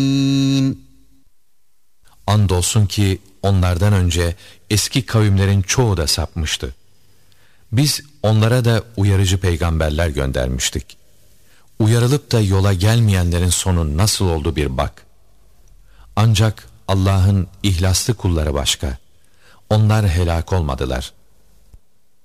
Andolsun ki onlardan önce eski kavimlerin çoğu da sapmıştı. Biz onlara da uyarıcı peygamberler göndermiştik. Uyarılıp da yola gelmeyenlerin sonu nasıl oldu bir bak. Ancak Allah'ın ihlaslı kulları başka. Onlar helak olmadılar.